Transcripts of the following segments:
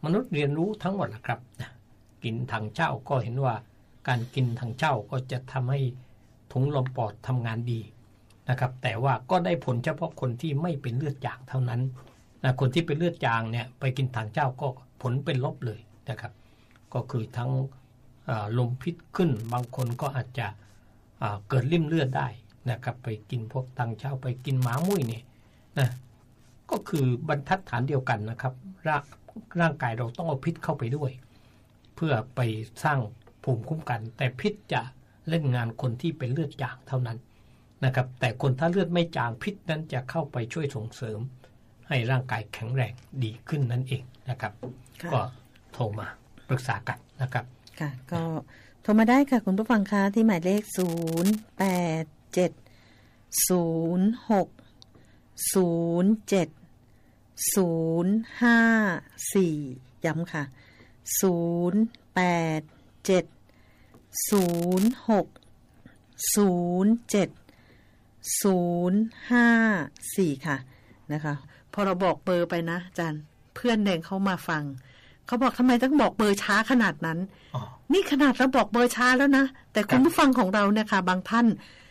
มนุษย์เรียนรู้ทั้งหมดแหละครับกินถังเช่าก็เห็นว่าการกินถังเช่าก็จะทำให้ถุงลมปอดทำงานดีนะครับแต่ว่าก็ได้ผลเฉพาะคนที่ไม่เป็นเลือดจางเท่านั้นนะคนที่เป็นเลือดจางเนี่ยไปกินถังเช่าก็ผลเป็นลบเลยนะครับก็คือทั้งลมพิษขึ้นบางคนก็อาจจะเกิดริ่มเลือดได้นะครับไปกินพวกถังเช่าไปกินหมามุ้ยเนี่ยนะก็คือบรรทัดฐานเดียวกันนะครับร่างกายเราต้องเอาพิษเข้าไปด้วยเพื่อไปสร้างภูมิคุ้มกันแต่พิษจะเล่นงานคนที่เป็นเลือดจางเท่านั้นนะครับแต่คนถ้าเลือดไม่จางพิษนั้นจะเข้าไปช่วยส่งเสริมให้ร่างกายแข็งแรงดีขึ้นนั่นเองนะครับก็โทรมาปรึกษากันนะครับค่ะก็โทรมาได้ค่ะคุณผู้ฟังคะที่หมายเลข0870607054ย้ำค่ะ0870607054ค่ะนะคะพอเราบอกเบอร์ไปนะอาจารย์เพื่อนแดงเขามาฟังเขาบอกทำไมต้องบอกเบอร์ช้าขนาดนั้นนี่ขนาดเราบอกเบอร์ช้าแล้วนะแต่คุณผู้ฟังของเราเนี่ยค่ะบางท่าน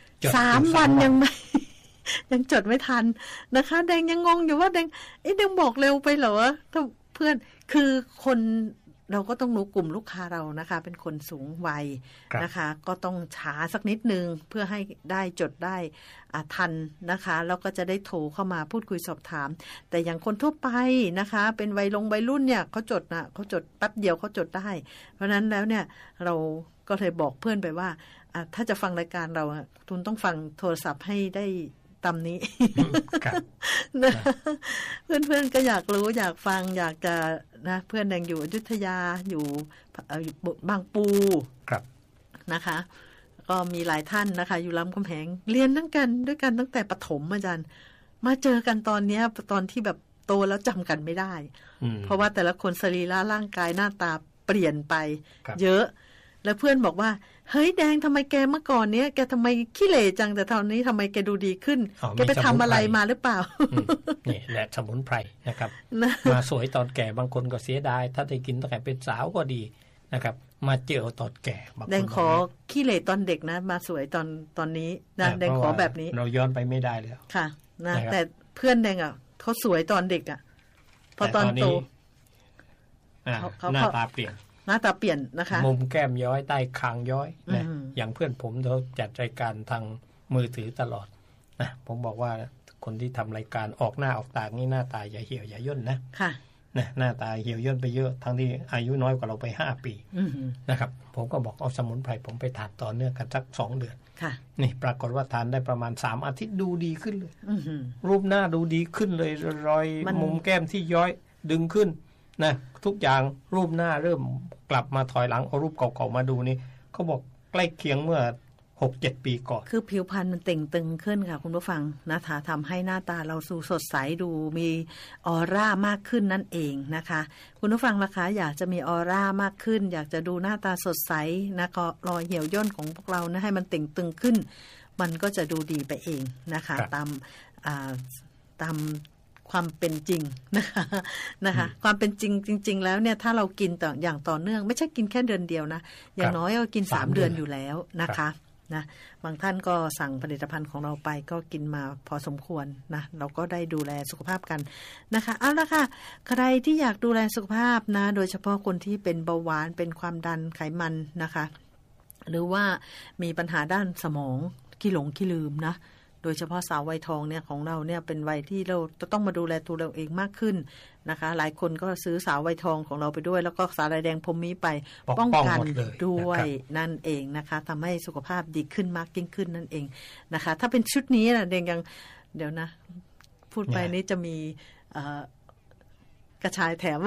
3 วันยังไม่ ยังจดไม่ทันนะคะแดงยังงงอยู่ว่าแดงบอกเร็วไปเหรอเพื่อนคือคนเราก็ต้องรู้กลุ่มลูกค้าเรานะคะเป็นคนสูงวัยนะคะก็ต้องช้าสักนิดนึงเพื่อให้ได้จดได้ทันนะคะแล้วก็จะได้โทรเข้ามาพูดคุยสอบถามแต่อย่างคนทั่วไปนะคะเป็นวัยรุ่นเนี่ยเขาจดแป๊บเดียวเขาจดได้เพราะนั้นแล้วเนี่ยเราก็เลยบอกเพื่อนไปว่าถ้าจะฟังรายการเราคุณต้องฟังโทรศัพท์ให้ได้ตามนี้นะเพื่อนๆก็อยากรู้อยากฟังอยากจะนะเพื่อนแดงอยู่อยุธยาอยู่บางปูนะคะก็มีหลายท่านนะคะอยู่รามคำแหงเรียนด้วยกันตั้งแต่ประถมอาจารย์มาเจอกันตอนนี้ตอนที่แบบโตแล้วจำกันไม่ได้เพราะว่าแต่ละคนสรีระร่างกายหน้าตาเปลี่ยนไปเยอะแล้วเพื่อนบอกว่าเฮ้ยแดงทำไมแกเมื่อก่อนเนี้ยแกทำไมขี้เหร่จังแต่ตอนนี้ทำไมแกดูดีขึ้นแกไปทำอะไรมาหรือเปล่านี่แหละสมุนไพรนะครับมาสวยตอนแก่บางคนก็เสียดายถ้าได้กินตั้งแต่เป็นสาวก็ดีนะครับมาเจอตอนแก่แดงขอขี้เหร่ตอนเด็กนะมาสวยตอนนี้นะแดงขอแบบนี้เราย้อนไปไม่ได้แล้วค่ะนะแต่เพื่อนแดงเขาสวยตอนเด็กพอตอนโตหน้าตาเปลี่ยนนะคะมุมแก้มย้อยใต้คางย้อยนะอย่างเพื่อนผมเขาจัดรายการทางมือถือตลอดนะผมบอกว่าคนที่ทำรายการออกหน้าออกตานี่หน้าตาอย่าเหี่ยวอย่าย่นนะค่ะนะหน้าตาเหี่ยวย่นไปเยอะทั้งที่อายุน้อยกว่าเราไป5 ปีนะครับผมก็บอกเอาสมุนไพรผมไปทานต่อเนื่องกันสัก2 เดือนค่ะนี่ปรากฏว่าทานได้ประมาณ3 อาทิตย์ดูดีขึ้นเลยรูปหน้าดูดีขึ้นเลยรอยมุมแก้มที่ย้อยดึงขึ้นนะทุกอย่างรูปหน้าเริ่มกลับมาถอยหลังเอารูปเก่าๆมาดูนี่เขาบอกใกล้เคียงเมื่อ 6-7 ปีก่อนคือผิวพรรณมันเต่งตึงขึ้นค่ะคุณผู้ฟังนะคะทำให้หน้าตาเราสูสดใสดูมีออร่ามากขึ้นนั่นเองนะคะคุณผู้ฟังนะคะอยากจะมีออร่ามากขึ้นอยากจะดูหน้าตาสดใสนะก็รอยเหี่ยวย่นของพวกเรานะให้มันเต่งตึงขึ้นมันก็จะดูดีไปเองนะคะตามความเป็นจริงนะคะความเป็นจริงแล้วเนี่ยถ้าเรากินต่ออย่างต่อเนื่องไม่ใช่กินแค่เดือนเดียวนะอย่างน้อยก็กิน3 เดือนอยู่แล้วนะคะนะบางท่านก็สั่งผลิตภัณฑ์ของเราไปก็กินมาพอสมควรนะเราก็ได้ดูแลสุขภาพกันนะคะเอาละค่ะใครที่อยากดูแลสุขภาพนะโดยเฉพาะคนที่เป็นเบาหวานเป็นความดันไขมันนะคะหรือว่ามีปัญหาด้านสมองขี้หลงขี้ลืมนะโดยเฉพาะสาววัยทองเนี่ยของเราเนี่ยเป็นวัยที่เราต้องมาดูแลตัวเราเองมากขึ้นนะคะหลายคนก็ซื้อสาววัยทองของเราไปด้วยแล้วก็สาหร่ายแดงพรหมีไปป้องกันด้วยนั่นเองนะคะทำให้สุขภาพดีขึ้นมากยิ่งขึ้นนั่นเองนะคะถ้าเป็นชุดนี้นะแดงยังเดี๋ยวนะพูดไปนี้จะมีกระชายแถม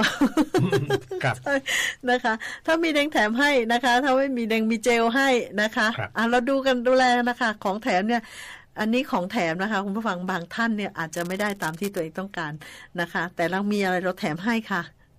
นะคะถ้ามีแดงแถมให้นะคะถ้าไม่มีแดงมีเจลให้นะคะเราดูแลนะคะของแถมเนี่ยอันนี้ของแถมนะคะคุณผู้ฟังบางท่านเนี่ยอาจจะไม่ได้ตามที่ตัวเองต้องการนะคะแต่เรามีอะไรเราแถมให้ค่ะ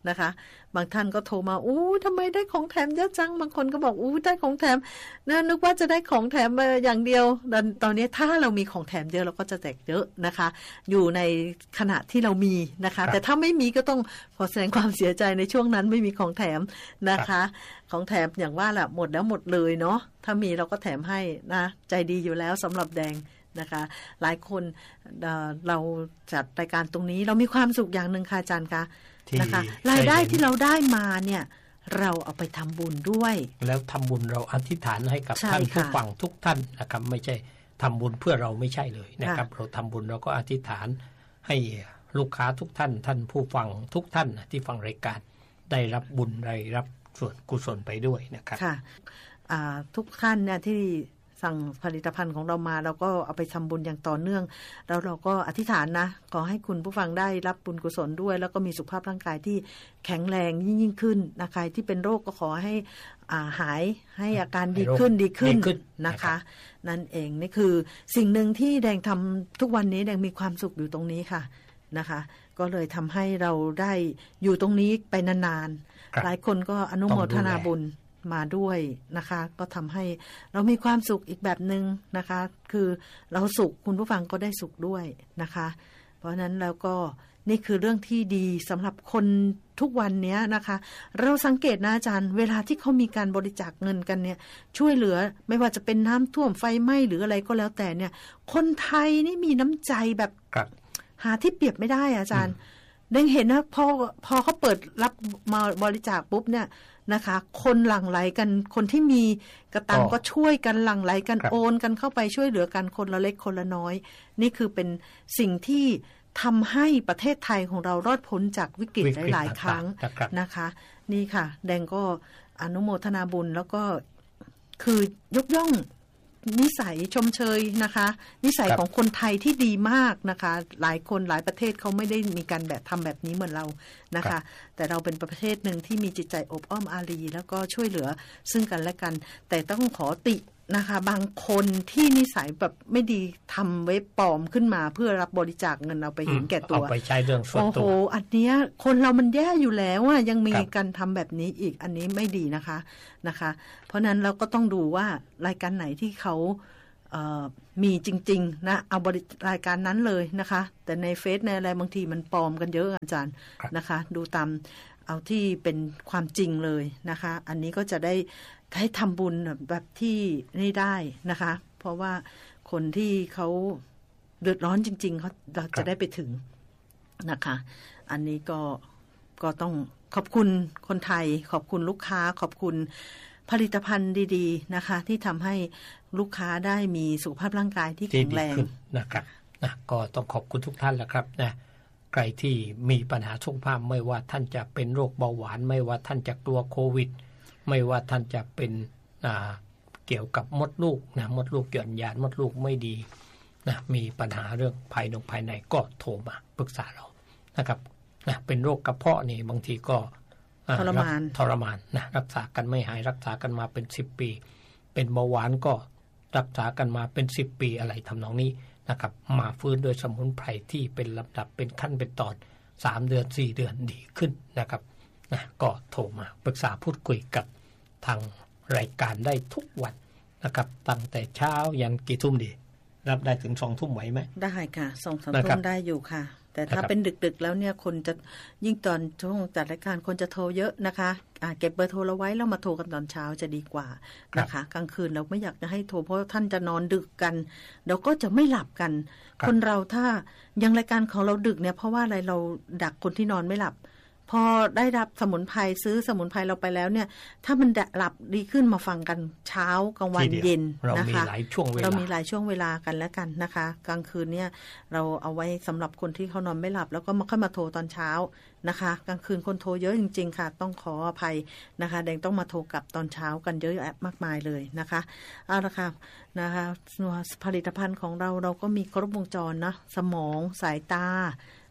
นะคะบางท่านก็โทรมาทำไมได้ของแถมเยอะจังบางคนก็บอกได้ของแถมนึกว่าจะได้ของแถมอย่างเดียวตอนนี้ถ้าเรามีของแถมเยอะเราก็จะแจกเยอะนะคะอยู่ในขณะที่เรามีนะคะแต่ถ้าไม่มีก็ต้องขอแสดงความเสียใจในช่วงนั้นไม่มีของแถมนะคะของแถมอย่างว่าแหละหมดแล้วหมดเลยเนาะถ้ามีเราก็แถมให้นะใจดีอยู่แล้วสำหรับแดงนะคะหลายคนเราจัดรายการตรงนี้เรามีความสุขอย่างนึงค่ะอาจารย์คะนะคะรายได้ที่เราได้มาเนี่ยเราเอาไปทำบุญด้วยแล้วทำบุญเราอธิษฐานให้กับท่านผู้ฟังทุกท่านนะครับไม่ใช่ทำบุญเพื่อเราไม่ใช่เลยนะครับเราทำบุญเราก็อธิษฐานให้ลูกค้าทุกท่านท่านผู้ฟังทุกท่านที่ฟังรายการได้รับบุญได้รับส่วนกุศลไปด้วยนะครับค่ะทุกท่านเนี่ยที่สั่งผลิตภัณฑ์ของเรามาเราก็เอาไปทำบุญอย่างต่อเนื่องแล้วเราก็อธิษฐานนะขอให้คุณผู้ฟังได้รับบุญกุศลด้วยแล้วก็มีสุขภาพร่างกายที่แข็งแรงยิ่งขึ้นนะใครที่เป็นโรคก็ขอให้หายให้อาการดีขึ้นนะคะนั่นเองนี่คือสิ่งหนึ่งที่แดงทำทุกวันนี้แดงมีความสุขอยู่ตรงนี้ค่ะนะคะก็เลยทำให้เราได้อยู่ตรงนี้ไปนานๆหลายคนก็อนุโมทนาบุญมาด้วยนะคะก็ทำให้เรามีความสุขอีกแบบนึงนะคะคือเราสุขคุณผู้ฟังก็ได้สุขด้วยนะคะเพราะฉะนั้นแล้วก็นี่คือเรื่องที่ดีสำหรับคนทุกวันนี้นะคะเราสังเกตนะอาจารย์เวลาที่เขามีการบริจาคเงินกันเนี่ยช่วยเหลือไม่ว่าจะเป็นน้ำท่วมไฟไหม้หรืออะไรก็แล้วแต่เนี่ยคนไทยนี่มีน้ำใจแบบหาที่เปรียบไม่ได้อาจารย์ได้เห็นนะพอเขาเปิดรับมาบริจาคปุ๊บเนี่ยนะคะคนหลั่งไหลกันคนที่มีกระตังก็ช่วยกันหลั่งไหลกันโอนกันเข้าไปช่วยเหลือกันคนละเล็กคนละน้อยนี่คือเป็นสิ่งที่ทำให้ประเทศไทยของเรารอดพ้นจากวิกฤตหลายๆครั้งนะคะนี่ค่ะแดงก็อนุโมทนาบุญแล้วก็คือยกย่องนิสัยชมเชยนะคะนิสัยของคนไทยที่ดีมากนะคะหลายคนหลายประเทศเขาไม่ได้มีการทำแบบนี้เหมือนเรานะคะแต่เราเป็นประเทศหนึ่งที่มีจิตใจอบอ้อมอารีแล้วก็ช่วยเหลือซึ่งกันและกันแต่ต้องขอตินะคะบางคนที่นิสัยแบบไม่ดีทำเว็บปลอมขึ้นมาเพื่อรับบริจาคเงินเอาไปเห็นแก่ตัวเอาไปใช้เรื่องส่วนตัวโอ้โหอันเนี้ยคนเรามันแย่อยู่แล้วยังมีการทำแบบนี้อีกอันนี้ไม่ดีนะคะเพราะนั้นเราก็ต้องดูว่ารายการไหนที่เขามีจริงๆนะเอารายการนั้นเลยนะคะแต่ในเฟซในอะไรบางทีมันปลอมกันเยอะอาจารย์นะคะดูตามเอาที่เป็นความจริงเลยนะคะอันนี้ก็จะได้ทำบุญแบบที่นี่ได้นะคะเพราะว่าคนที่เขาเดือดร้อนจริงๆเขาจะได้ไปถึงนะคะอันนี้ก็ต้องขอบคุณคนไทยขอบคุณลูกค้าขอบคุณผลิตภัณฑ์ดีๆนะคะที่ทำให้ลูกค้าได้มีสุขภาพร่างกายที่แข็งแรงนะครับก็ต้องขอบคุณทุกท่านแหละครับนะใครที่มีปัญหาสุขภาพไม่ว่าท่านจะเป็นโรคเบาหวานไม่ว่าท่านจะกลัวโควิดไม่ว่าท่านจะเป็นเกี่ยวกับมดลูกนะมดลูกหย่อนยานมดลูกไม่ดีนะมีปัญหาเรื่องภายในก็โทรมาปรึกษาเรานะครับนะเป็นโรคกระเพาะนี่บางทีก็ทรมานนะรักษากันไม่หายรักษากันมาเป็น10 ปีเป็นเบาหวานก็รักษากันมาเป็น10 ปีอะไรทำนองนี้นะครับมาฟื้นโดยสมุนไพรที่เป็นลำดับเป็นขั้นเป็นตอน3 เดือน4 เดือนดีขึ้นนะครับนะก็โทรมาปรึกษาพูดคุยกับทางรายการได้ทุกวันนะครับตั้งแต่เช้ายันกี่ทุ่มดีรับได้ถึง2 ทุ่มไหวไหมได้ค่ะ2-3 ทุ่มได้อยู่ค่ะแต่ถ้าเป็นดึกๆแล้วเนี่ยคนจะยิ่งตอนช่วงจัดรายการคนจะโทรเยอะนะคะเก็บเบอร์โทรเราไว้แล้วมาโทรกันตอนเช้าจะดีกว่านะคะกลางคืนเราไม่อยากจะให้โทรเพราะท่านจะนอนดึกกันเราก็จะไม่หลับกันคนเราถ้ายังรายการของเราดึกเนี่ยเพราะว่าอะไรเราดักคนที่นอนไม่หลับพอได้รับสมุนไพรซื้อสมุนไพรเราไปแล้วเนี่ยถ้ามันหลับดีขึ้นมาฟังกันเช้ากลางวันเย็นนะคะเรามีหลายช่วงเวลากันแล้วกันนะคะกลางคืนเนี่ยเราเอาไว้สำหรับคนที่เขานอนไม่หลับแล้วก็มาค่อยมาโทรตอนเช้านะคะกลางคืนคนโทรเยอะจริงๆค่ะต้องขออภัยนะคะแดงต้องมาโทรกลับตอนเช้ากันเยอะแยะมากมายเลยนะคะเอาละค่ะนะคะผลิตภัณฑ์ของเราก็มีครบวงจรนะสมองสายตา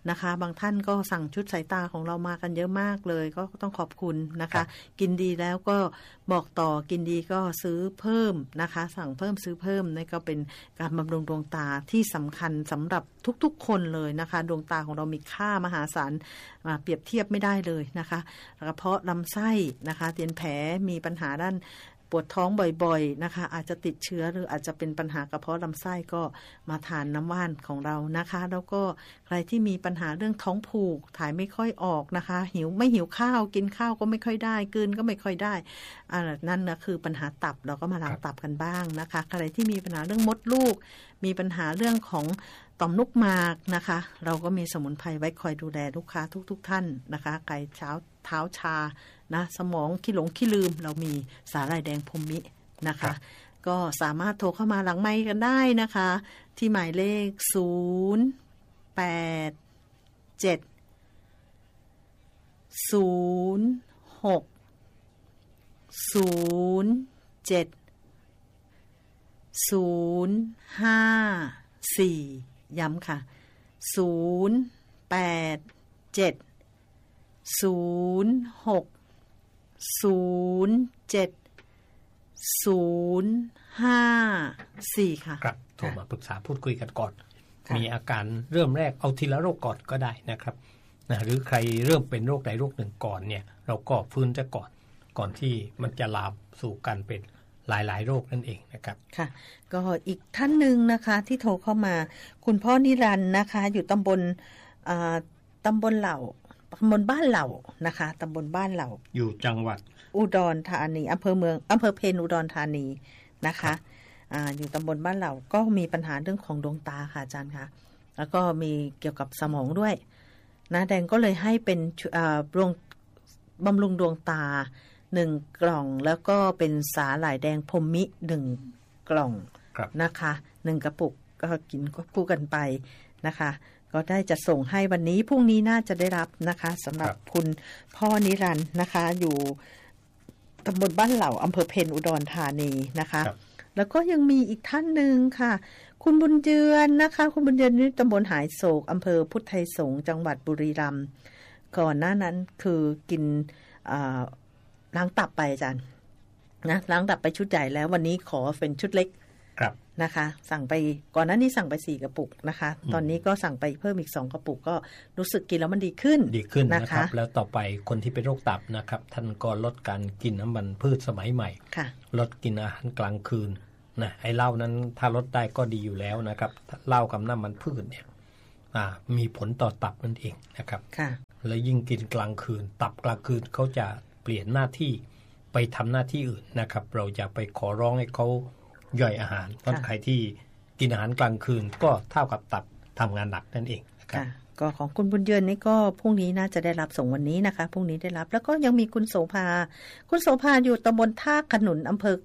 นะคะบางท่านก็สั่งชุดสายตาของเรามากันเยอะมากเลยก็ต้องขอบคุณนะคะกินดีแล้วก็บอกต่อกินดีก็ซื้อเพิ่มนะคะสั่งเพิ่มซื้อเพิ่มนี่ก็เป็นการบำรุงดวงตาที่สำคัญสำหรับทุกๆคนเลยนะคะดวงตาของเรามีค่ามหาศาลเปรียบเทียบไม่ได้เลยนะคะกระเพาะลำไส้นะคะเตียนแผลมีปัญหาด้านปวดท้องบ่อยๆนะคะอาจจะติดเชื้อหรืออาจจะเป็นปัญหากระเพาะลำไส้ก็มาทานน้ำว่านของเรานะคะแล้วก็ใครที่มีปัญหาเรื่องท้องผูกถ่ายไม่ค่อยออกนะคะไม่หิวข้าวกินข้าวก็ไม่ค่อยได้กลืนก็ไม่ค่อยได้นั่นนะคือปัญหาตับเราก็มาล้างตับกันบ้างนะคะใครที่มีปัญหาเรื่องมดลูกมีปัญหาเรื่องของต่อมลูกหมากนะคะเราก็มีสมุนไพรไว้คอยดูแลลูกค้าทุกท่านนะคะใครเท้าชานะสมองขี้หลงขี้ลืมเรามีสาหร่ายแดงพรหมินะคะก็สามารถโทรเข้ามาหลังไมค์กันได้นะคะที่หมายเลข087060705ย้ำค่ะ087060705ค่ะโทรมาปรึกษาพูดคุยกันก่อนมีอาการเริ่มแรกเอาทีละโรคก่อนก็ได้นะครับหรือใครเริ่มเป็นโรคใดโรคหนึ่งก่อนเนี่ยเราก็ฟื้นจะก่อนที่มันจะลามสู่การเป็นหลายโรคนั่นเองนะครับค่ะก็อีกท่านหนึ่งนะคะที่โทรเข้ามาคุณพ่อนิรันดร์นะคะอยู่ตำบลเหล่าตำบลบ้านเหล่านะคะตำบลบ้านเหล่าอยู่จังหวัดอุดรธานีอำเภอเพนอุดรธานีนะคะอยู่ตำบลบ้านเหล่าก็มีปัญหาเรื่องของดวงตาค่ะอาจารย์คะแล้วก็มีเกี่ยวกับสมองด้วยนะแดงก็เลยให้เป็นบำรุงดวงตา1กล่องแล้วก็เป็นสาหร่ายแดงพรหมิ1กล่องนะคะ1กระปุกก็กินควบคู่กันไปนะคะก็ได้จะส่งให้วันนี้พรุ่งนี้น่าจะได้รับนะคะสำหรับคุณพ่อนิรันดร์นะคะอยู่ตำบลบ้านเหล่าอำเภอเพนอุดรธานีนะคะแล้วก็ยังมีอีกท่านหนึ่งค่ะคุณบุญเยือนนะคะคุณบุญเยือนนี่ตำบลหายโศกอำเภอพุทธไทยสงฆ์จังหวัดบุรีรัมย์ก่อนหน้านั้นคือกินล้างตับไปอาจารย์นะล้างตับไปชุดใหญ่แล้ววันนี้ขอเป็นชุดเล็กนะคะสั่งไปก่อนหน้านี้สั่งไป4กระปุกนะคะตอนนี้ก็สั่งไปเพิ่มอีก2กระปุกก็รู้สึกกินแล้วมันดีขึ้นนะครับแล้วต่อไปคนที่เป็นโรคตับนะครับท่านก็ลดการกินน้ำมันพืชสมัยใหม่ลดกินอาหารกลางคืนนะไอ้เหล้านั้นถ้าลดได้ก็ดีอยู่แล้วนะครับเหล้ากับน้ำมันพืชเนี่ยมีผลต่อตับนั่นเองนะครับแล้วยิ่งกินกลางคืนตับกลางคืนเขาจะเปลี่ยนหน้าที่ไปทำหน้าที่อื่นนะครับเราจะไปขอร้องให้เขาย่อยอาหารเพราะใครที่กินอาหารกลางคืนก็เท่ากับตับทำงานหนักนั่นเองนะครับก็ของคุณบุญเยือนนี่ก็พรุ่งนี้น่าจะได้รับส่งวันนี้นะคะพรุ่งนี้ได้รับแล้วก็ยังมีคุณโสภาอยู่ตำบลท่าขนุนอำเภอ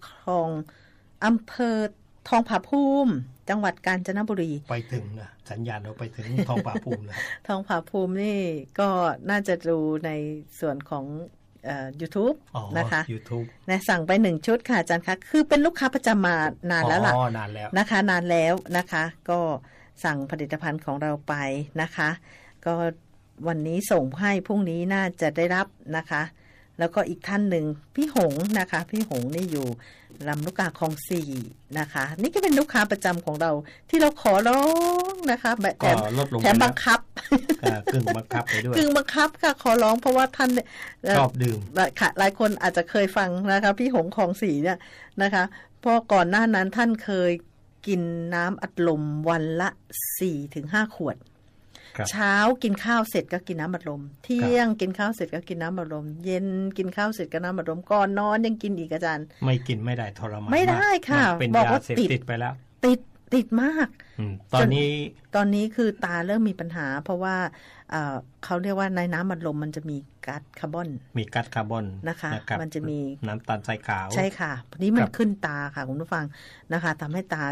ทองผาภูมิจังหวัดกาญจนบุรีไปถึงนะสัญญาณเราไปถึงทองผาภูมิแล้วทองผาภูมินี่ก็น่าจะดูในส่วนของYouTube นะคะ YouTube นะสั่งไป1ชุดค่ะอาจารย์คะคือเป็นลูกค้าประจำมานานแล้วล่ะนานแล้วนะคะนานแล้วนะคะก็สั่งผลิตภัณฑ์ของเราไปนะคะก็วันนี้ส่งให้พรุ่งนี้น่าจะได้รับนะคะแล้วก็อีกท่านหนึ่งพี่หงนะคะพี่หงนี่อยู่ลำลูกกาคลอง4นะคะนี่ก็เป็นลูกค้าประจำของเราที่เราขอร้องนะคะแถมบังคับกึ่งบังคับไปด้วยกึ่งบังคับค่ะขอร้องเพราะว่าท่านชอบดื่มค่ะหลายคนอาจจะเคยฟังนะคะพี่หงคลอง4เนี่ยนะคะเพราะก่อนหน้านั้นท่านเคยกินน้ำอัดลมวันละ 4-5 ขวดเช้ากินข้าวเสร็จก็กินน้ำอัดลมเที่ยงกินข้าวเสร็จก็กินน้ำอัดลมเย็นกินข้าวเสร็จก็น้ำอัดลมก่อนนอนยังกินอีกอาจารย์ไม่กินไม่ได้ทรมานไม่ได้ค่ะบอกว่าติดไปแล้วติดมากตอนนี้คือตาเริ่มมีปัญหาเพราะว่าเขาเรียกว่าในน้ำอัดลมมันจะมีก๊าซคาร์บอนนะคะมันจะมีน้ำตาลทรายขาวใช่ค่ะนี่มันขึ้นตาค่ะคุณผู้ฟังนะคะทำให้ตา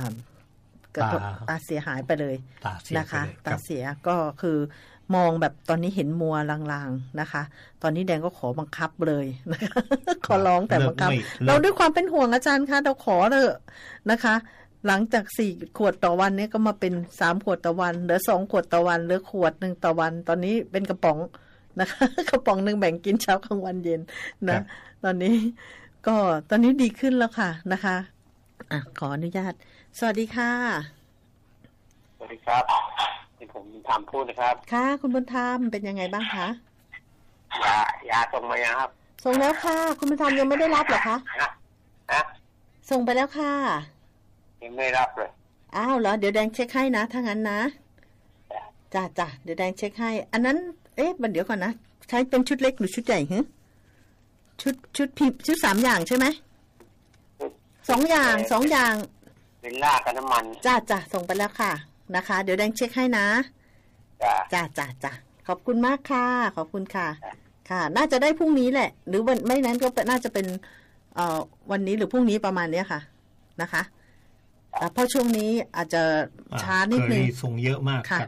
เสียหายไปเลยนะคะตาเสียก็คือมองแบบตอนนี้เห็นมัวลางๆนะคะตอนนี้แดงก็ขอบังคับเลยนะคะขอร้องแต่บังคับเราด้วยความเป็นห่วงอาจารย์คะเราขอเลยนะคะหลังจาก4 ขวดต่อวันนี้ก็มาเป็น3 ขวดต่อวันเหลือ2 ขวดต่อวันเหลือขวด1ต่อวันตอนนี้เป็นกระป๋องนะคะกระป๋องนึงแบ่งกินเช้ากลางวันเย็นนะตอนนี้ดีขึ้นแล้วค่ะนะคะขออนุญาตสวัสดีค่ะสวัสดีครับที่ผมทำพูดนะครับค่ะคุณบุญธรรมเป็นยังไงบ้างคะยาส่งมายังครับส่งแล้วค่ะคุณบุญธรรมยังไม่ได้รับเหรอคะส่งไปแล้วค่ะยังไม่รับเลยอ้าวเหรอเดี๋ยวแดงเช็คให้นะถ้างั้นนะจ้ะเดี๋ยวแดงเช็คให้อันนั้นมันเดี๋ยวก่อนนะใช้เป็นชุดเล็กหรือชุดใหญ่ฮะชุดพิมพ์ชุด3 อย่างใช่ไหม2 อย่างเป็นลากกับน้ำมันจ้ะส่งไปแล้วค่ะนะคะเดี๋ยวแดงเช็คให้นะจ้ะขอบคุณมากค่ะขอบคุณค่ะค่ะน่าจะได้พรุ่งนี้แหละหรือวันไม่นั้นก็น่าจะเป็นวันนี้หรือพรุ่งนี้ประมาณนี้ค่ะนะคะเพราะช่วงนี้อาจจะช้านิดนึงส่งเยอะมากค่ะ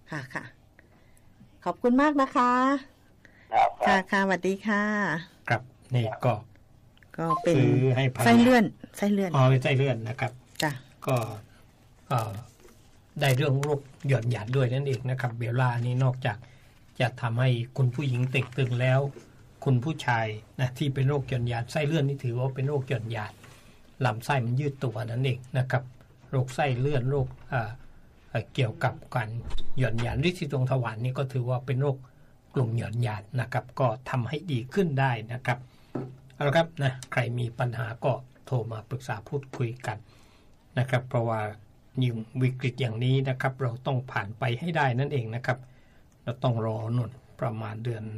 ขอบคุณมากนะคะค่ะสวัสดีค่ะครับนี่ก็เป็นไส้เลื่อนไส้เลื่อนนะครับจ้ะก็ได้เรื่องโรคหย่อนยานด้วยนั่นเองนะครับเบลล่านี่นอกจากจะทำให้คุณผู้หญิงเต่งตึงแล้วคุณผู้ชายนะที่เป็นโรคหย่อนยานไส้เลื่อนนี่ถือว่าเป็นโรคหย่อนยานลำไส้มันยืดตัวนั่นเองนะครับโรคไส้เลื่อนโรคเกี่ยวกับการหย่อนยานฤทธิ์ที่ตรงทวารนี่ก็ถือว่าเป็นโรคกลุ่มหย่อนยานนะครับก็ทำให้ดีขึ้นได้นะครับเอาละครับนะใครมีปัญหาก็โทรมาปรึกษาพูดคุยกันนะครับเพราะว่ายิ่งวิกฤตอย่างนี้นะครับเราต้องผ่านไปให้ได้นั่นเองนะครับเราต้องรอหนุนประมาณเดือน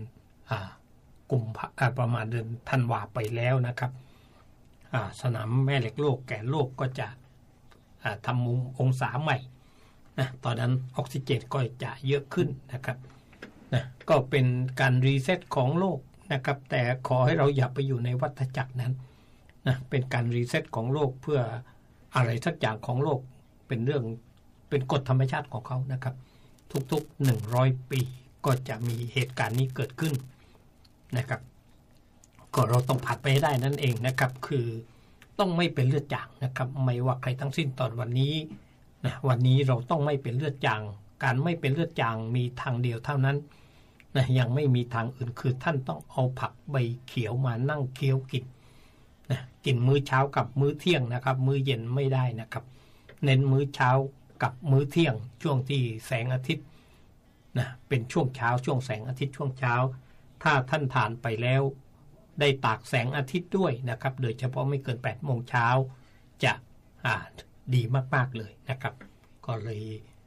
ประมาณเดือนธันวาไปแล้วนะครับสนามแม่เหล็กโลกแก่โลกก็จะทำมุมองศาใหม่นะตอนนั้นออกซิเจนก็จะเยอะขึ้นนะครับนะก็เป็นการรีเซ็ตของโลกนะครับแต่ขอให้เราอย่าไปอยู่ในวัฏจักรนั้นนะเป็นการรีเซ็ตของโลกเพื่ออะไรสักอย่างของโลกเป็นกฎธรรมชาติของเขานะครับทุกๆ100 ปีก็จะมีเหตุการณ์นี้เกิดขึ้นนะครับก็เราต้องผ่านไปให้ได้นั่นเองนะครับคือต้องไม่เป็นเลือดจางนะครับไม่ว่าใครทั้งสิ้นตอนวันนี้นะวันนี้เราต้องไม่เป็นเลือดจางการไม่เป็นเลือดจางมีทางเดียวเท่านั้นนะยังไม่มีทางอื่นคือท่านต้องเอาผักใบเขียวมานั่งเคี้ยวกินนะกินมื้อเช้ากับมื้อเที่ยงนะครับมื้อเย็นไม่ได้นะครับเน้นมื้อเช้ากับมื้อเที่ยงช่วงที่แสงอาทิตย์นะเป็นช่วงเช้าช่วงแสงอาทิตย์ช่วงเช้าถ้าท่านทานไปแล้วได้ตากแสงอาทิตย์ด้วยนะครับโดยเฉพาะไม่เกิน 8 โมงเช้าจะดีมากๆเลยนะครับก็เลย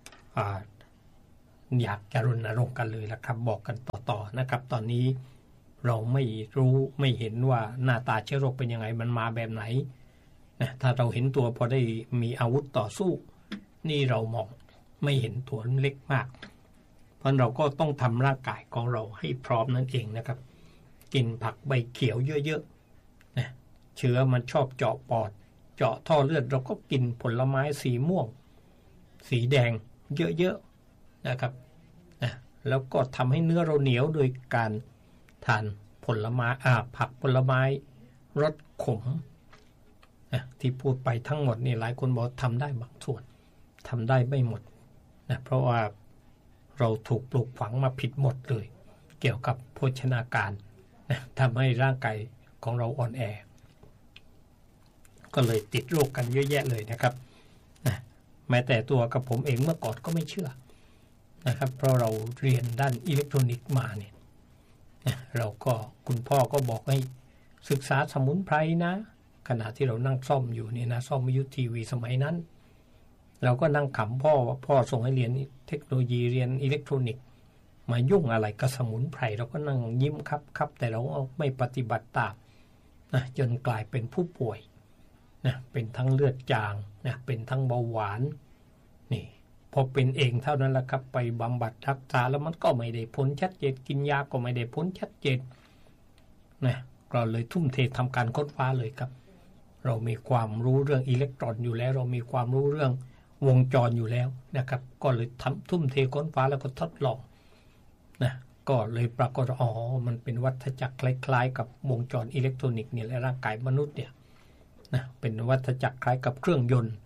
อยากจะรณรงค์กันเลยละครับบอกกันต่อนะครับตอนนี้เราไม่รู้ไม่เห็นว่าหน้าตาเชื้อโรคเป็นยังไงมันมาแบบไหนนะถ้าเราเห็นตัวพอได้มีอาวุธต่อสู้นี่เรามองไม่เห็นตัวเล็กมากเพราะเราก็ต้องทำร่างกายของเราให้พร้อมนั่นเองนะครับกินผักใบเขียวเยอะๆนะเชื้อมันชอบเจาะปอดเจาะท่อเลือดเราก็กินผลไม้สีม่วงสีแดงเยอะๆนะครับนะแล้วก็ทำให้เนื้อเราเหนียวโดยการทานผลไม้ผักผลไม้รสขมนะที่พูดไปทั้งหมดนี่หลายคนบอกทำได้บางส่วนทำได้ไม่หมดนะเพราะว่าเราถูกปลูกฝังมาผิดหมดเลยเกี่ยวกับโภชนาการนะทำให้ร่างกายของเราอ่อนแอก็เลยติดโรคกันเยอะแยะเลยนะครับนะแม้แต่ตัวกับผมเองเมื่อก่อนก็ไม่เชื่อนะครับเพราะเราเรียนด้านอิเล็กทรอนิกส์มาเนี่ยนะเราก็คุณพ่อก็บอกให้ศึกษาสมุนไพรนะขณะที่เรานั่งซ่อมอยู่เนี่ยนะซ่อมวิทยุทีวีสมัยนั้นเราก็นั่งขำพ่อว่าพ่อส่งให้เรียนเทคโนโลยีเรียนอิเล็กทรอนิกส์มายุ่งอะไรกับสมุนไพรเราก็นั่งยิ้มครับแต่เราไม่ปฏิบัติตามนะจนกลายเป็นผู้ป่วยนะเป็นทั้งเลือดจางนะเป็นทั้งเบาหวานนี่พอเป็นเองเท่านั้นแหละครับไปบำบัดรักษาแล้วมันก็ไม่ได้ผลชัดเจนกินยาก็ไม่ได้ผลชัดเจนนะเราเลยทุ่มเททำการค้นคว้าเลยครับเรามีความรู้เรื่องอิเล็กตรอนอยู่แล้วเรามีความรู้เรื่องวงจรอยู่แล้วนะครับก็เลยทุ่มเทค้นคว้าแล้วก็ทดลองนะก็เลยปรากฏมันเป็นวัฏจักรคล้ายๆกับวงจรอิเล็กทรอนิกส์เนี่ยและร่างกายมนุษย์เนี่ยนะเป็นวัฏจักรคล้ายกับเครื่องยนต์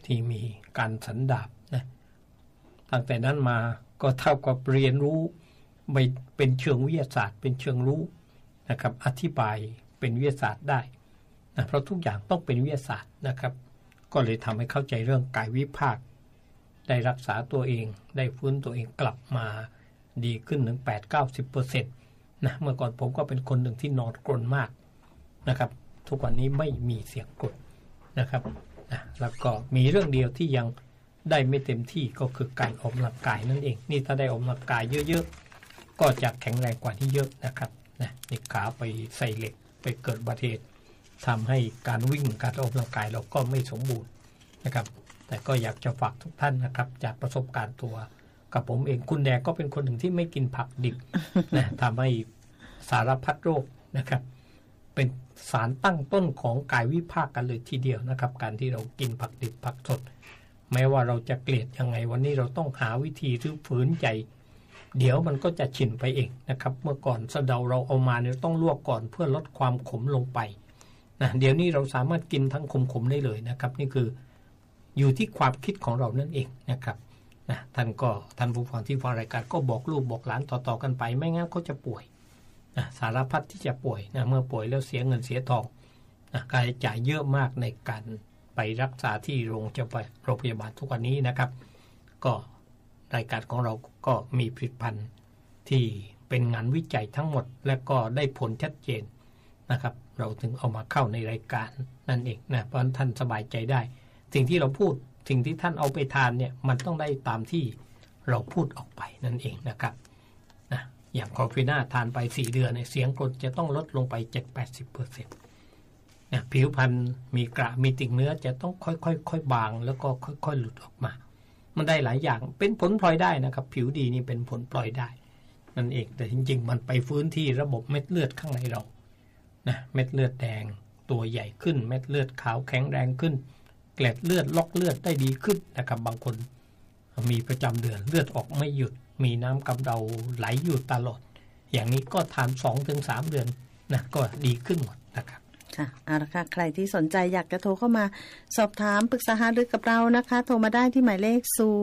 ที่มีการสันดาปนะตั้งแต่นั้นมาก็เท่ากับเรียนรู้ไม่เป็นเชิงวิทยาศาสตร์เป็นเชิงรู้นะครับอธิบายเป็นวิทยาศาสตร์ได้นะเพราะทุกอย่างต้องเป็นวิทยาศาสตร์นะครับก็เลยทำให้เข้าใจเรื่องกายวิภาคได้รักษาตัวเองได้ฟื้นตัวเองกลับมาดีขึ้นถึง 8-90% นะเมื่อก่อนผมก็เป็นคนหนึ่งที่นอนกรนมากนะครับทุกวันนี้ไม่มีเสียงกรนนะครับนะแล้วก็มีเรื่องเดียวที่ยังได้ไม่เต็มที่ก็คือการออกกำลังกายนั่นเองนี่ถ้าได้ออกกำลังกายเยอะๆก็จะแข็งแรงกว่านี้เยอะนะครับนะนี่ขาไปใส่เหล็กไปเกิดอุบัติเหตุทำให้การวิ่งการออกกำลังกายเราก็ไม่สมบูรณ์นะครับแต่ก็อยากจะฝากทุกท่านนะครับจากประสบการณ์ตัวกับผมเองคุณแดงก็เป็นคนหนึ่งที่ไม่กินผักดิบ นะทำให้สารพัดโรคนะครับเป็นสารตั้งต้นของกายวิภาคกันเลยทีเดียวนะครับการที่เรากินผักดิบผักสดแม้ว่าเราจะเกลียดยังไงวันนี้เราต้องหาวิธีรื้อฟื้นใจเดี๋ยวมันก็จะชินไปเองนะครับเมื่อก่อนสะเดาเราเอามาเนี่ยต้องลวกก่อนเพื่อลดความขมลงไปนะเดี๋ยวนี้เราสามารถกินทั้งขมๆได้เลยนะครับนี่คืออยู่ที่ความคิดของเรานั่นเองนะครับนะท่านผู้ฟังที่ฟังรายการก็บอกลูกบอกหลานต่อๆกันไปไม่งั้นเขาจะป่วยนะสารพัดที่จะป่วยนะเมื่อป่วยแล้วเสียเงินเสียทองนะค่าใช้จ่ายเยอะมากในการไปรักษาที่โรงพยาบาลทุกวันนี้นะครับก็รายการของเราก็มีผลิตภัณฑ์ที่เป็นงานวิจัยทั้งหมดและก็ได้ผลชัดเจนนะครับเราถึงเอามาเข้าในรายการนั่นเองนะเพราะท่านสบายใจได้สิ่งที่เราพูดสิ่งที่ท่านเอาไปทานเนี่ยมันต้องได้ตามที่เราพูดออกไปนั่นเองนะครับนะอย่างคอฟีน่าทานไป4 เดือนเนี่ยเสียงกรนจะต้องลดลงไป 7-80% นะผิวพรรณมีกระมีติ่งเนื้อจะต้องค่อยบางแล้วก็ค่อยหลุดออกมามันได้หลายอย่างเป็นผลพลอยได้นะครับผิวดีนี่เป็นผลพลอยได้นั่นเองแต่จริงๆมันไปฟื้นที่ระบบเม็ดเลือดข้างในเรานะเม็ดเลือดแดงตัวใหญ่ขึ้นเม็ดเลือดขาวแข็งแรงขึ้นเกล็ดเลือดล็อกเลือดได้ดีขึ้นนะครับบางคนมีประจำเดือนเลือดออกไม่หยุดมีน้ำกำเดาไหลอยู่ตลอดอย่างนี้ก็ทาน 2-3 เดือนนะก็ดีขึ้นหมดนะครับค่ะเอาละค่ะใครที่สนใจอยากจะโทรเข้ามาสอบถามปรึกษาหารือกับเรานะคะโทรมาได้ที่หมายเลข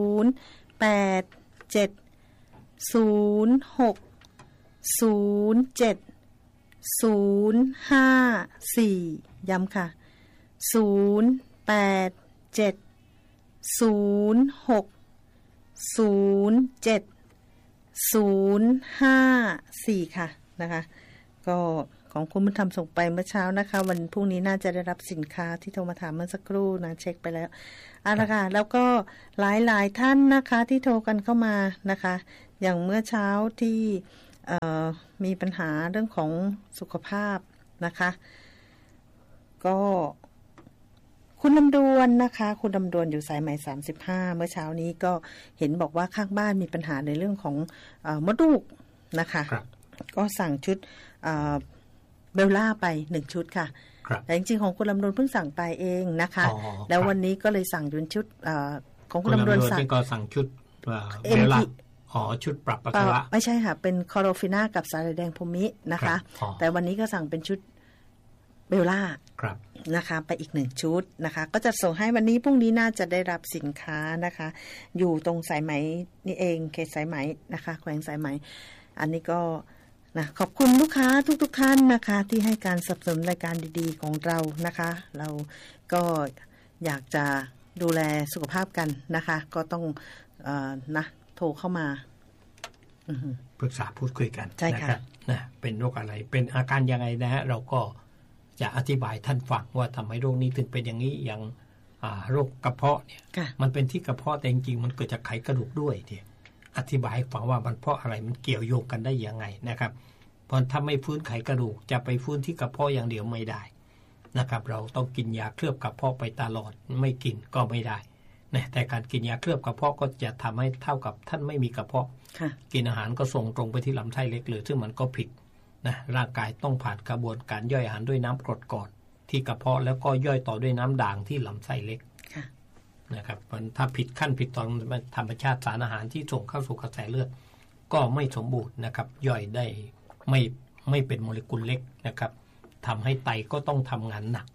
0870607054ย้ำค่ะ0870607054ค่ะนะคะก็ของคุณบุญธรรมส่งไปเมื่อเช้านะคะวันพรุ่งนี้น่าจะได้รับสินค้าที่โทรมาถามเมื่อสักครู่นะเช็คไปแล้วเอาละค่ะแล้วก็หลายท่านนะคะที่โทรกันเข้ามานะคะอย่างเมื่อเช้าที่มีปัญหาเรื่องของสุขภาพนะคะก็คุณลำดวนนะคะคุณลำดวนอยู่สายใหม่35เมื่อเช้านี้ก็เห็นบอกว่าข้างบ้านมีปัญหาในเรื่องของมดลูกนะคะก็สั่งชุดเบลล่าไป1ชุดค่ะแต่จริงๆของคุณลำดวนเพิ่งสั่งไปเองนะคะแล้ววันนี้ก็เลยสั่งอยู่ชุดของคุณลำดวนสั่งก็สั่งชุดเบลล่าชุดปรับปัสสาวะไม่ใช่ค่ะเป็นคอโรฟิน่ากับสาหร่ายแดงพรมินะคะแต่วันนี้ก็สั่งเป็นชุดเบลล่านะคะไปอีก1ชุดนะคะก็จะส่งให้วันนี้พรุ่งนี้น่าจะได้รับสินค้านะคะอยู่ตรงสายไหมนี่เองเขตสายไหมนะคะแขวงสายไหมอันนี้ก็นะขอบคุณลูกค้าทุกท่านนะคะที่ให้การสนับสนุนรายการดีๆของเรานะคะเราก็อยากจะดูแลสุขภาพกันนะคะก็ต้องนะโทรเข้ามาปรึกษาพูดคุยกันนะครับนะเป็นโรคอะไรเป็นอาการยังไงนะฮะเราก็จะอธิบายท่านฟังว่าทำไมโรคนี้ถึงเป็นอย่างนี้อย่างโรคกระเพาะเนี่ยมันเป็นที่กระเพาะแต่จริงๆมันเกิดจากไขกระดูกด้วยเนี่ยอธิบายให้ฟังว่ามันเพราะอะไรมันเกี่ยวโยงกันได้ยังไงนะครับเพราะถ้าไม่ฟื้นไขกระดูกจะไปฟื้นที่กระเพาะอย่างเดียวไม่ได้นะครับเราต้องกินยาเคลือบกระเพาะไปตลอดไม่กินก็ไม่ได้นะแต่การกินยาเคลือบกระเพาะก็จะทำให้เท่ากับท่านไม่มีกระเพาะกินอาหารก็ส่งตรงไปที่ลำไส้เล็กเลยซึ่งมันก็ผิดนะร่างกายต้องผ่านกระบวนการย่อยอาหารด้วยน้ำกรดก่อนที่กระเพาะแล้วก็ย่อยต่อด้วยน้ำด่างที่ลำไส้เล็กนะครับมันถ้าผิดขั้นผิดตอนธรรมชาติสารอาหารที่ส่งเข้าสู่กระแสเลือดก็ไม่สมบูรณ์นะครับย่อยได้ไม่เป็นโมเลกุลเล็กนะครับทำให้ไตก็ต้องทำงานหนัก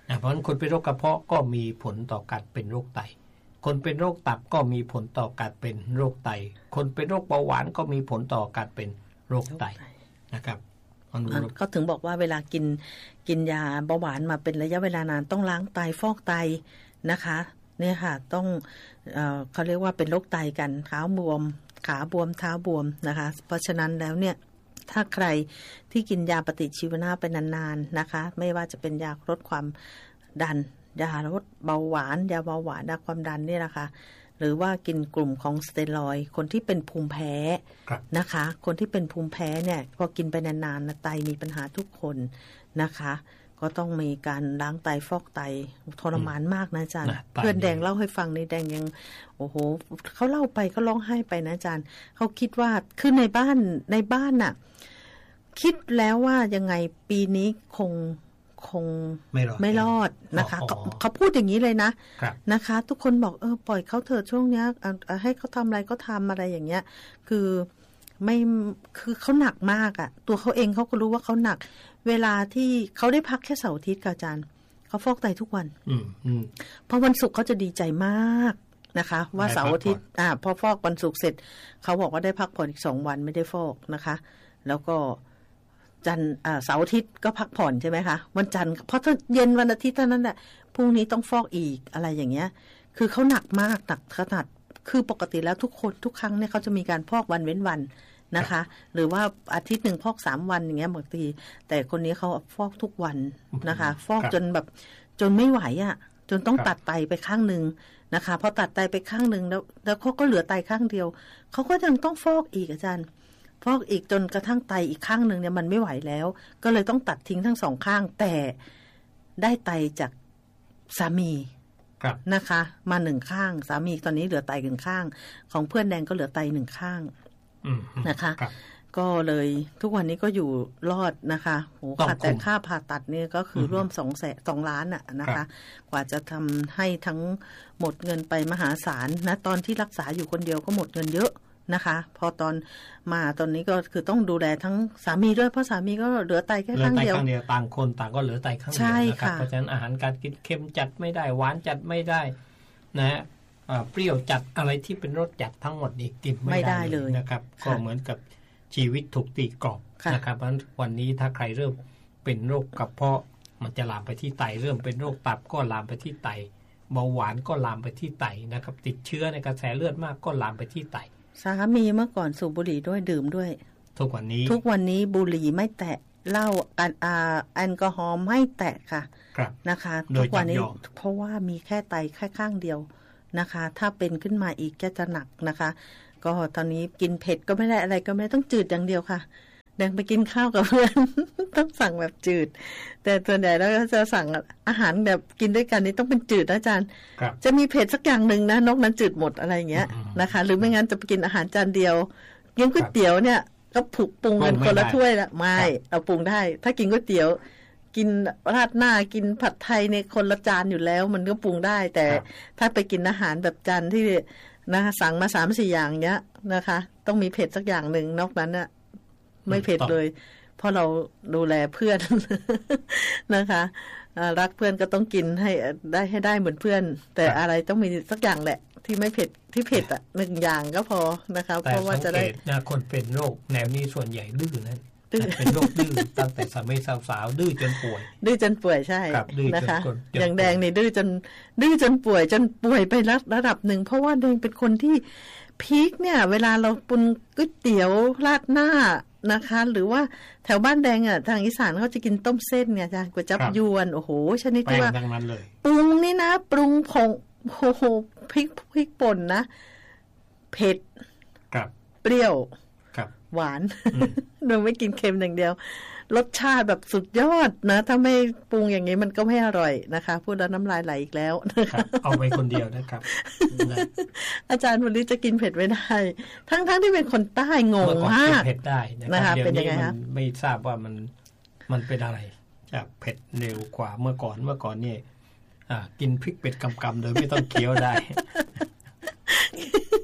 เพราะฉะนั้นคนเป็นโรคกระเพาะก็มีผลต่อการเป็นโรคไตคนเป็นโรคตับก็มีผลต่อการเป็นโรคไตคนเป็นโรคเบาหวานก็มีผลต่อการเป็นโรคไตนะครับก็ถึงบอกว่าเวลากินยาเบาหวานมาเป็นระยะเวลานานต้องล้างไตฟอกไตนะคะเนี่ยค่ะต้องเขาเรียกว่าเป็นโรคไตกันขาบวมเท้าบวมนะคะเพราะฉะนั้นแล้วเนี่ยถ้าใครที่กินยาปฏิชีวนะไปนานๆนะคะไม่ว่าจะเป็นยาลดความดันยาลดเบาหวานยาเบาหวานยาความดันนี่นะคะหรือว่ากินกลุ่มของสเตียรอยด์คนที่เป็นภูมิแพ้นะคะคนที่เป็นภูมิแพ้เนี่ยพอกินไปนานๆไตมีปัญหาทุกคนนะคะก็ต้องมีการล้างไตฟอกไตทรมานมากนะอาจารย์เพื่อนแดงเล่าให้ฟังในแดงยังโอ้โหเขาเล่าไปก็ร้องไห้ไปนะอาจารย์เขาคิดว่าคือในบ้านน่ะคิดแล้วว่ายังไงปีนี้คงไม่รอดนะคะเขาพูดอย่างนี้เลยนะนะคะทุกคนบอกปล่อยเขาเถอะช่วงนี้ให้เขาทำอะไรก็ทำอะไรอย่างเงี้ยคือเขาหนักมากอ่ะตัวเขาเองเขาก็รู้ว่าเขาหนักเวลาที่เขาได้พักแค่เสาร์อาทิตย์อาจารย์เขาฟอกไตทุกวันเพราะวันศุกร์เขาจะดีใจมากนะคะว่าเสาร์อาทิตย์พอฟอกวันศุกร์เสร็จเขาบอกว่าได้พักผ่อนอีก2 วันไม่ได้ฟอกนะคะแล้วก็จันทร์เสาร์อาทิตย์ก็พักผ่อนใช่ไหมคะวันจันทร์เพราะถ้าเย็นวันอาทิตย์เท่านั้นแหละพรุ่งนี้ต้องฟอกอีกอะไรอย่างเงี้ยคือเขาหนักมากหนักขนาดคือปกติแล้วทุกครั้งเนี่ยเขาจะมีการพอกวันเว้นวันนะคะหรือว่าอาทิตย์หนึ่งพอก3 วันอย่างเงี้ยบางทีแต่คนนี้เขาฟอกทุกวันนะคะฟอกจนแบบจนไม่ไหวอ่ะจนต้องตัดไตไปข้างนึงนะคะพอตัดไตไปข้างนึงแล้วเขาก็เหลือไตข้างเดียวเขาก็ยังต้องฟอกอีกอาจารย์ฟอกอีกจนกระทั่งไตอีกข้างนึงเนี่ยมันไม่ไหวแล้วก็เลยต้องตัดทิ้งทั้ง2 ข้างแต่ได้ไตจากสามีนะคะมา1 ข้างสามีตอนนี้เหลือไต1 ข้างของเพื่อนแดงก็เหลือไต1 ข้างนะคะก็เลยทุกวันนี้ก็อยู่รอดนะคะโหขาดแต่ค่าผ่าตัดนี่ก็คือร่วม2 ล้านอ่ะนะคะกว่าจะทำให้ทั้งหมดเงินไปมหาศาลนะตอนที่รักษาอยู่คนเดียวก็หมดเงินเยอะนะคะพอตอนนี้ก็คือต้องดูแลทั้งสามีด้วยเพราะสามีก็เหลือไตแค่ข้างเดียวต่างคนต่างก็เหลือไตข้างเดียวนะครับเพราะฉะนั้นอาหารการกินเค็มจัดไม่ได้หวานจัดไม่ได้นะเปรี้ยวจัดอะไรที่เป็นรสจัดทั้งหมดนี่กินไม่ได้เลยนะครับก็เหมือนกับชีวิตถูกตีกรอบนะครับเพราะวันนี้ถ้าใครเริ่มเป็นโรคกระเพาะมันจะลามไปที่ไตเริ่มเป็นโรคตับก็ลามไปที่ไตเบาหวานก็ลามไปที่ไตนะครับติดเชื้อในกระแสเลือดมากก็ลามไปที่ไตสามีเมื่อก่อนสูบบุหรี่ด้วยดื่มด้วยทุกวันนี้บุหรี่ไม่แตะเหล้าแอลกอฮอล์ไม่แตะค่ะนะคะทุกวันนี้เพราะว่ามีแค่ไตแค่ข้างเดียวนะคะถ้าเป็นขึ้นมาอีกจะหนักนะคะก็ตอนนี้กินเผ็ดก็ไม่ได้อะไรก็ไม่ต้องจืดอย่างเดียวค่ะแดงไปกินข้าวกับเพื่อน ต้องสั่งแบบจืดแต่ส่วนใหญ่แล้วก็จะสั่งอาหารแบบกินด้วยกันนี่ต้องเป็นจืดนะอาจารย์จะมีเผ็ดสักอย่างหนึ่งนะนอกนั้นจืดหมดอะไรอย่างเงี้ยนะคะหรือไม่งั้นจะไปกินอาหารจานเดียวกินก๋วยเตี๋ยวเนี่ยก็ผูกปรุงกันคนละถ้วยละไม่เอาปรุงได้ถ้ากินก๋วยเตี๋ยวกินราดหน้ากินผัดไทยในคนละจานอยู่แล้วมันก็ปรุงได้แต่ถ้าไปกินอาหารแบบจานที่นะคะสั่งมา 3-4 อย่างเงี้ยนะคะต้องมีเผ็ดสักอย่างหนึ่งนอกนั้นน่ะไม่เผ็ดเลยเพราะเราดูแลเพื่อนนะคะรักเพื่อนก็ต้องกินให้ได้เหมือนเพื่อนแต่อะไรต้องมีสักอย่างแหละที่ไม่เผ็ดที่เผ็ด1 อย่างก็พอนะคะเพราะว่าจะได้คนเป็นโรคแนวนี้ส่วนใหญ่ดื้อนะเป็นโรคดื้อตั้งแต่สาวดื้อจนป่วยใช่นะคะอย่างแดงนี่ดื้อจนป่วยไประดับหนึ่งเพราะว่าแดงเป็นคนที่พีคเนี่ยเวลาเราปรุงก๋วยเตี๋ยวราดหน้านะคะหรือว่าแถวบ้านแดงทางอีสานเขาจะกินต้มเส้นเนี่ยจ้ะก๋วยจั๊บยวนโอ้โหชนิดที่ว่าปรุงนี่นะปรุงผงโอ้โหพริกป่นนะเผ็ดเปรี้ยวหวานโดยไม่กินเค็มอย่างเดียวรสชาติแบบสุดยอดนะถ้าไม่ปรุงอย่างนี้มันก็ไม่อร่อยนะคะพูดแล้วน้ำลายไหลอีกแล้วเอาไปคนเดียวนะครับอาจารย์วันนี้จะกินเผ็ดไม่ได้ทั้งที่เป็นคนใต้งงมากเผ็ดได้นะคะเป็นยังไงครับไม่ทราบว่ามันเป็นอะไรจากเผ็ดเร็วกว่าเมื่อก่อนนี่กินพริกเป็ดกำๆโดยไม่ต้องเคี้ยวได้กิน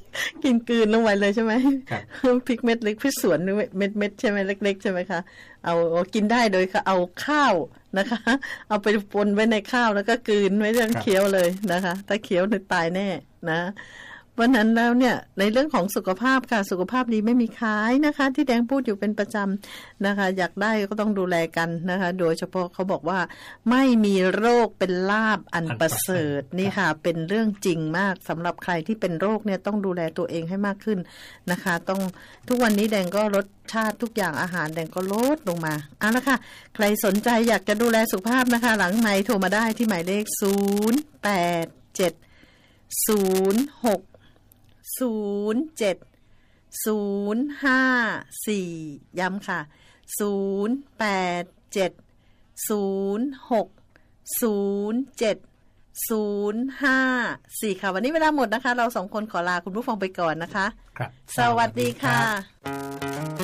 กลืนลงไปเลยใช่ไหมครับพริกเม็ดเล็กพริกสวนเม็ดใช่ไหมเล็กๆใช่ไหมคะเอากินได้โดยเอาข้าวนะคะ เอาไปปนไว้ในข้าวแล้วก็กลืนไม่ต้องเคี้ยวเลยนะคะถ้าเคี้ยวตายแน่นะวันนั้นแล้วเนี่ยในเรื่องของสุขภาพค่ะสุขภาพดีไม่มีขายนะคะที่แดงพูดอยู่เป็นประจำนะคะอยากได้ก็ต้องดูแลกันนะคะโดยเฉพาะเขาบอกว่าไม่มีโรคเป็นลาภอันประเสริฐนี่ค่ะเป็นเรื่องจริงมากสำหรับใครที่เป็นโรคเนี่ยต้องดูแลตัวเองให้มากขึ้นนะคะต้องทุกวันนี้แดงก็ลดชาติทุกอย่างอาหารแดงก็ลดลงมาเอาละค่ะใครสนใจอยากจะดูแลสุขภาพนะคะหลังไมค์โทรมาได้ที่หมายเลข087-06-07-054ย้ำค่ะ087-06-07-054ค่ะวันนี้เวลาหมดนะคะเราสองคนขอลาคุณผู้ฟังไปก่อนนะคะครับสวัสดีค่ะ